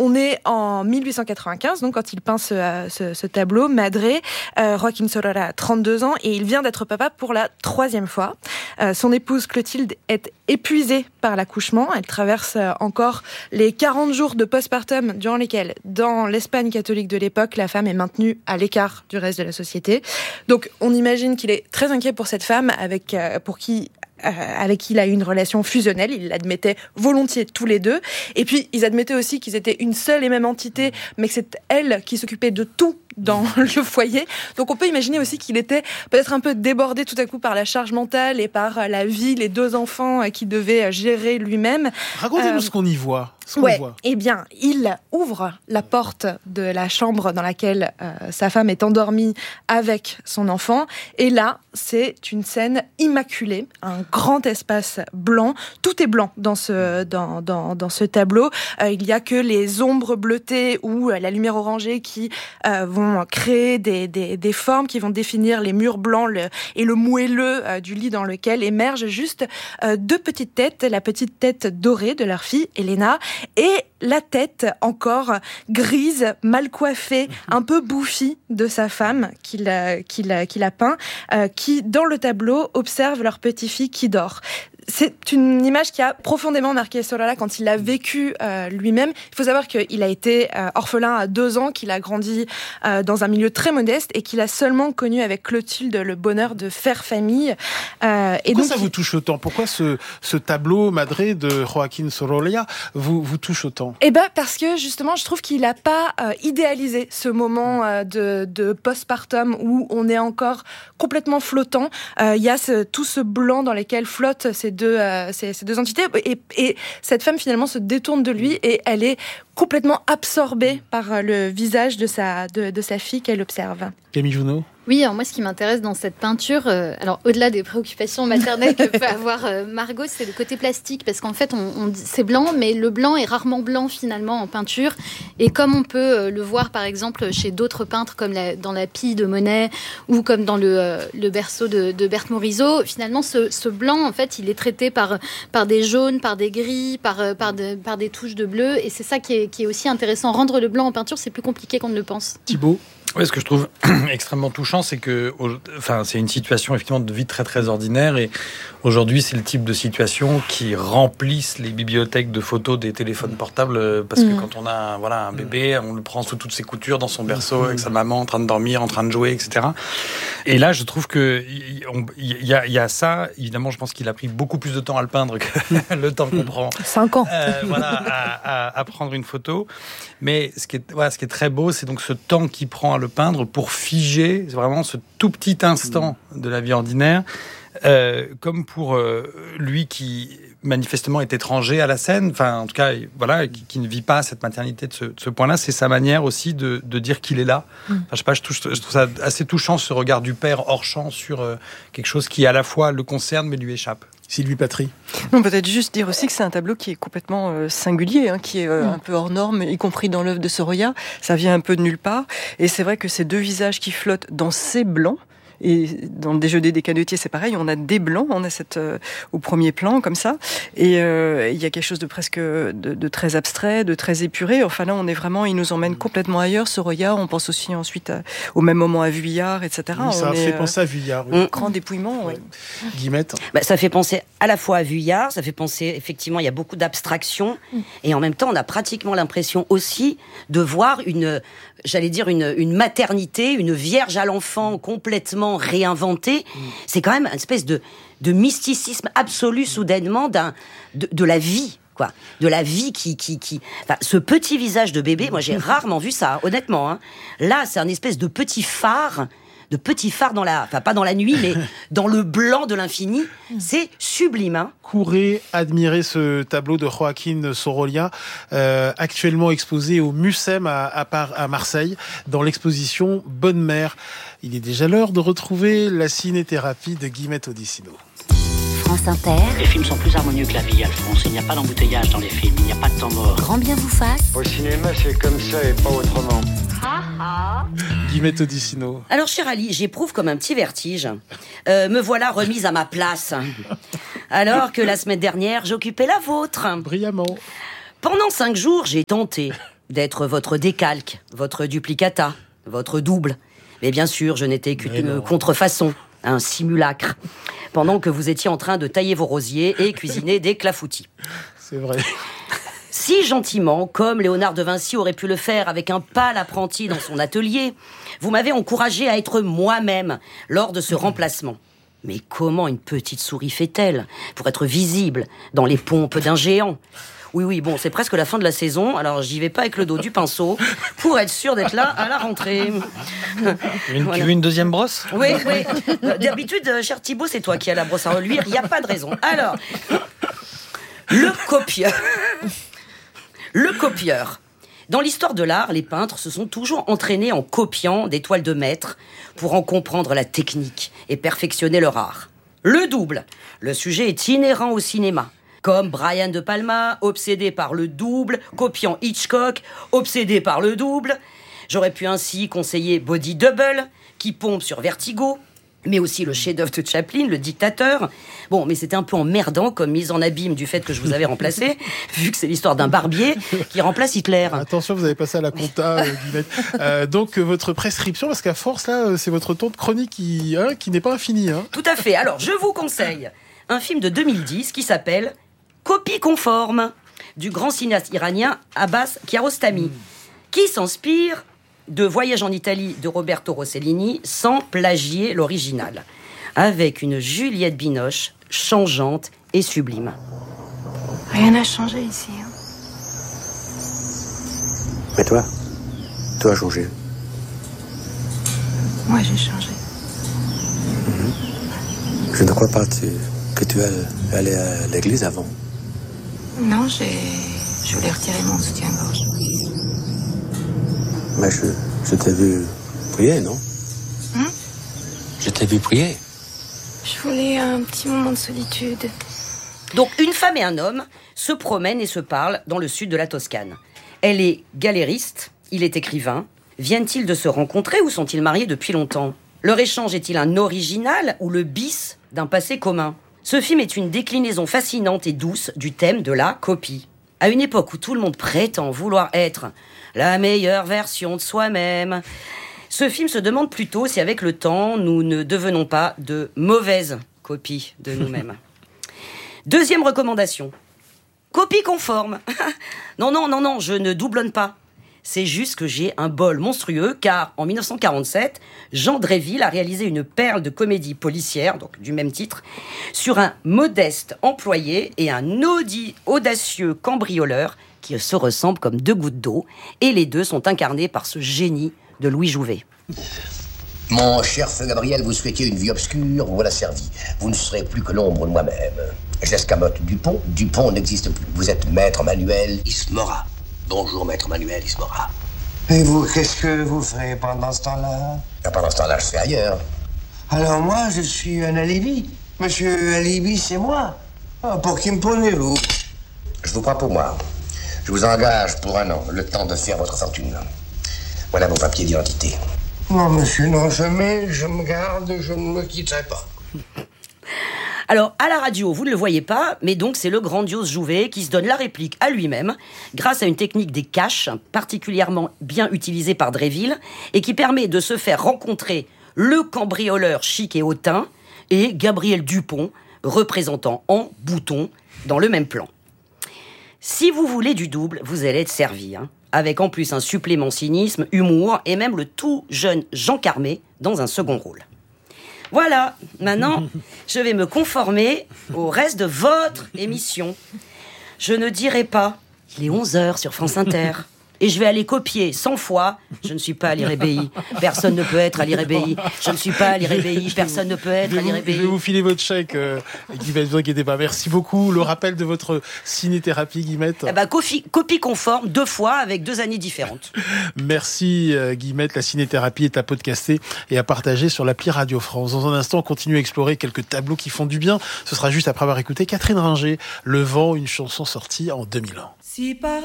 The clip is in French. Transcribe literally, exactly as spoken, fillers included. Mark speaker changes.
Speaker 1: on est en mille huit cent quatre-vingt-quinze, donc quand il peint ce, ce, ce tableau, Madré, euh, Joaquín Sorolla a trente-deux ans et il vient d'être papa pour la troisième fois. Euh, son épouse Clotilde est épuisée par l'accouchement. Elle traverse encore les quarante jours de postpartum durant lesquels, dans l'Espagne catholique de l'époque, la femme est maintenue à l'écart du reste de la société. Donc on imagine qu'il est très inquiet pour cette femme avec, euh, pour qui Euh, avec qui il a eu une relation fusionnelle. Ils l'admettaient volontiers tous les deux. Et puis, ils admettaient aussi qu'ils étaient une seule et même entité, mais que c'est elle qui s'occupait de tout dans le foyer. Donc, on peut imaginer aussi qu'il était peut-être un peu débordé tout à coup par la charge mentale et par la vie, les deux enfants qu'il devait gérer lui-même.
Speaker 2: Racontez-nous euh, ce qu'on y voit. Ce
Speaker 1: ouais,
Speaker 2: qu'on voit.
Speaker 1: Eh bien, il ouvre la porte de la chambre dans laquelle euh, sa femme est endormie avec son enfant. Et là, c'est une scène immaculée, un grand espace blanc. Tout est blanc dans ce, dans, dans, dans ce tableau. Euh, il n'y a que les ombres bleutées ou euh, la lumière orangée qui euh, vont créer des, des, des formes, qui vont définir les murs blancs le, et le moelleux euh, du lit dans lequel émergent juste euh, deux petites têtes. La petite tête dorée de leur fille, Elena, et la tête encore grise, mal coiffée, un peu bouffie de sa femme qu'il a, qu'il a, qu'il a peint, euh, qui, dans le tableau, observe leur petite-fille qui dort. C'est une image qui a profondément marqué Sorolla quand il l'a vécu euh, lui-même. Il faut savoir qu'il a été euh, orphelin à deux ans, qu'il a grandi euh, dans un milieu très modeste et qu'il a seulement connu avec Clotilde le bonheur de faire famille.
Speaker 2: Euh, et Pourquoi donc, ça vous touche autant ? Pourquoi ce, ce tableau Madré de Joaquín Sorolla vous, vous touche autant ?
Speaker 1: Eh ben parce que justement, je trouve qu'il n'a pas euh, idéalisé ce moment euh, de, de postpartum où on est encore complètement flottant. Il euh, y a ce, tout ce blanc dans lequel flottent ces deux, euh, ces, ces deux entités et, et cette femme finalement se détourne de lui et elle est complètement absorbée par le visage de sa, de, de sa fille qu'elle observe.
Speaker 2: Camille Junot ?
Speaker 3: Oui, alors moi, ce qui m'intéresse dans cette peinture, euh, alors au-delà des préoccupations maternelles que peut avoir euh, Margot, c'est le côté plastique, parce qu'en fait, on, on, c'est blanc, mais le blanc est rarement blanc finalement en peinture. Et comme on peut euh, le voir, par exemple, chez d'autres peintres, comme la, dans la Pie de Monet ou comme dans le, euh, le berceau de, de Berthe Morisot, finalement, ce, ce blanc, en fait, il est traité par, par des jaunes, par des gris, par, euh, par, de, par des touches de bleu. Et c'est ça qui est, qui est aussi intéressant. Rendre le blanc en peinture, c'est plus compliqué qu'on ne le pense.
Speaker 2: Thibaut ?
Speaker 4: Oui, ce que je trouve extrêmement touchant, c'est que, enfin, c'est une situation effectivement de vie très très ordinaire et aujourd'hui, c'est le type de situation qui remplissent les bibliothèques de photos des téléphones portables parce que mmh. quand on a un, voilà un bébé, on le prend sous toutes ses coutures dans son berceau avec sa maman en train de dormir, en train de jouer, et cetera. Et là, je trouve que il y a, il y a ça. Évidemment, je pense qu'il a pris beaucoup plus de temps à le peindre que le temps qu'on prend.
Speaker 1: Cinq ans.
Speaker 4: Euh, voilà, à, à, à prendre une photo. Mais ce qui est, voilà, ce qui est très beau, c'est donc ce temps qu'il prend à le peindre pour figer vraiment ce tout petit instant de la vie ordinaire, euh, comme pour euh, lui qui manifestement est étranger à la scène, enfin en tout cas voilà, qui, qui ne vit pas cette maternité de ce, de ce point-là, c'est sa manière aussi de, de dire qu'il est là. Enfin, je sais pas, je, touche, je trouve ça assez touchant ce regard du père hors champ sur euh, quelque chose qui à la fois le concerne mais lui échappe.
Speaker 2: Sylvie Patry.
Speaker 5: Non, peut-être juste dire aussi que c'est un tableau qui est complètement euh, singulier, hein, qui est euh, mmh. un peu hors norme, y compris dans l'œuvre de Sorolla. Ça vient un peu de nulle part. Et c'est vrai que ces deux visages qui flottent dans ces blancs, et dans le déjeuner des canetiers, c'est pareil, on a des blancs, on a cette euh, au premier plan comme ça, et euh, il y a quelque chose de presque de, de très abstrait, de très épuré. Enfin là, on est vraiment, il nous emmène complètement ailleurs. Sorolla, on pense aussi ensuite à, au même moment à Vuillard, et cetera.
Speaker 2: Oui, ça
Speaker 5: on
Speaker 2: a
Speaker 5: est,
Speaker 2: fait euh, penser à Vuillard. Oui.
Speaker 5: Un grand dépouillement. Oui.
Speaker 2: Oui. Guillemette.
Speaker 6: Bah, ça fait penser à la fois à Vuillard, ça fait penser effectivement, il y a beaucoup d'abstraction, mm. et en même temps, on a pratiquement l'impression aussi de voir une, j'allais dire une, une maternité, une vierge à l'enfant complètement réinventée. Mm. C'est quand même une espèce de, de mysticisme absolu soudainement d'un, de, de la vie. Quoi, de la vie qui, qui, qui, enfin, ce petit visage de bébé, moi j'ai rarement vu ça, honnêtement. Hein. Là, c'est un espèce de petit phare, de petit phare dans la, enfin pas dans la nuit, mais dans le blanc de l'infini. C'est sublime. Hein.
Speaker 2: Courez admirer ce tableau de Joaquín Sorolla, euh, actuellement exposé au Mucem à, à, à Marseille, dans l'exposition Bonne Mère. Il est déjà l'heure de retrouver la ciné-thérapie de Guillemette Odissino.
Speaker 7: France Inter.
Speaker 8: Les films sont plus harmonieux que la vie, Alphonse. Il n'y a pas d'embouteillage dans les films, il n'y a pas de temps mort.
Speaker 7: Grand bien vous fasse.
Speaker 9: Au cinéma, c'est comme ça et pas autrement.
Speaker 7: Ah ah.
Speaker 2: Guillemette Odissino.
Speaker 6: Alors, chère Ali, j'éprouve comme un petit vertige. Euh, me voilà remise à ma place. Alors que la semaine dernière, j'occupais la vôtre.
Speaker 2: Brillamment.
Speaker 6: Pendant cinq jours, j'ai tenté. d'être votre décalque, votre duplicata, votre double. Mais bien sûr, je n'étais qu'une contrefaçon, un simulacre, pendant que vous étiez en train de tailler vos rosiers et cuisiner des clafoutis.
Speaker 2: C'est vrai.
Speaker 6: Si gentiment, comme Léonard de Vinci aurait pu le faire avec un pâle apprenti dans son atelier, vous m'avez encouragé à être moi-même lors de ce remplacement. Mais comment une petite souris fait-elle pour être visible dans les pompes d'un géant ? Oui, oui, bon, c'est presque la fin de la saison, alors j'y vais pas avec le dos du pinceau pour être sûr d'être là à la rentrée.
Speaker 4: Une,
Speaker 6: Voilà.
Speaker 4: Tu veux une deuxième brosse ?
Speaker 6: Oui, oui. D'habitude, cher Thibaut, c'est toi qui as la brosse à reluire, il n'y a pas de raison. Alors, le copieur. Le copieur. Dans l'histoire de l'art, les peintres se sont toujours entraînés en copiant des toiles de maître pour en comprendre la technique et perfectionner leur art. Le double. Le sujet est inhérent au cinéma. Comme Brian De Palma, obsédé par le double, copiant Hitchcock, obsédé par le double. J'aurais pu ainsi conseiller Body Double, qui pompe sur Vertigo, mais aussi le chef-d'œuvre de Chaplin, Le Dictateur. Bon, mais c'était un peu emmerdant comme mise en abîme du fait que je vous avais remplacé, vu que c'est l'histoire d'un barbier qui remplace Hitler.
Speaker 2: Attention, vous avez passé à la compta, euh, Guillemette. Euh, donc, euh, votre prescription, parce qu'à force, là, euh, c'est votre ton de chronique qui, hein, qui n'est pas infini. Hein.
Speaker 6: Tout à fait. Alors, je vous conseille un film de deux mille dix qui s'appelle Copie conforme, du grand cinéaste iranien Abbas Kiarostami, qui s'inspire de Voyage en Italie de Roberto Rossellini sans plagier l'original, avec une Juliette Binoche changeante et sublime.
Speaker 10: Rien n'a changé ici. Hein.
Speaker 11: Mais toi, toi as changé.
Speaker 10: Moi, j'ai changé.
Speaker 11: Mmh. Je ne crois pas tu, que tu allais à l'église avant.
Speaker 10: Non, j'ai... je voulais retirer mon soutien-gorge.
Speaker 11: Mais je, je t'ai vu prier, non?
Speaker 10: Hum?
Speaker 11: Je t'ai vu prier.
Speaker 10: Je voulais un petit moment de solitude.
Speaker 6: Donc, une femme et un homme se promènent et se parlent dans le sud de la Toscane. Elle est galériste, il est écrivain. Viennent-ils de se rencontrer ou sont-ils mariés depuis longtemps? Leur échange est-il un original ou le bis d'un passé commun? Ce film est une déclinaison fascinante et douce du thème de la copie. À une époque où tout le monde prétend vouloir être la meilleure version de soi-même, ce film se demande plutôt si avec le temps, nous ne devenons pas de mauvaises copies de nous-mêmes. Deuxième recommandation. Copie conforme. Non, non, non, non, je ne doublonne pas. C'est juste que j'ai un bol monstrueux, car en dix-neuf cent quarante-sept, Jean Dréville a réalisé une perle de comédie policière, donc du même titre, sur un modeste employé et un audi- audacieux cambrioleur qui se ressemblent comme deux gouttes d'eau, et les deux sont incarnés par ce génie de Louis Jouvet.
Speaker 12: Mon cher feu Gabriel, vous souhaitiez une vie obscure, vous voilà servi. Vous ne serez plus que l'ombre de moi-même. J'escamote Dupont, Dupont n'existe plus. Vous êtes maître Manuel Ismora. Bonjour, maître Manuel Ismora.
Speaker 9: Et vous, qu'est-ce que vous ferez pendant ce temps-là?
Speaker 12: Ah, pendant ce temps-là, je serai ailleurs.
Speaker 9: Alors moi, je suis un alibi. Monsieur Alibi, c'est moi. Ah, pour qui me prenez-vous?
Speaker 12: Je vous prends pour moi. Je vous engage pour un an, le temps de faire votre fortune. Voilà vos papiers d'identité.
Speaker 9: Non, monsieur, non, jamais je me garde, je ne me quitterai pas.
Speaker 6: Alors, à la radio, vous ne le voyez pas, mais donc c'est le grandiose Jouvet qui se donne la réplique à lui-même grâce à une technique des caches particulièrement bien utilisée par Dréville et qui permet de se faire rencontrer le cambrioleur chic et hautain et Gabriel Dupont, représentant en bouton, dans le même plan. Si vous voulez du double, vous allez être servi, hein, avec en plus un supplément cynisme, humour et même le tout jeune Jean Carmé dans un second rôle. Voilà, maintenant, je vais me conformer au reste de votre émission. Je ne dirai pas, il est onze heures sur France Inter, et je vais aller copier cent fois, je ne suis pas à l'Irébéi, personne ne peut être à l'Irébéi, je ne suis pas à l'Irébéi, personne ne peut être à
Speaker 2: Je
Speaker 6: l'Irébéi.
Speaker 2: vais vous filer votre chèque, euh, Guillemette, vous inquiétez pas. Merci beaucoup. Le rappel de votre ciné-thérapie, Guillemette.
Speaker 6: Eh ben, copie, copie conforme, deux fois, avec deux années différentes.
Speaker 2: Merci, euh, Guillemette. La ciné-thérapie est à podcaster et à partager sur l'appli Radio France. Dans un instant, on continue à explorer quelques tableaux qui font du bien. Ce sera juste après avoir écouté Catherine Ringer, Le Vent, une chanson sortie en deux mille un.
Speaker 13: Si par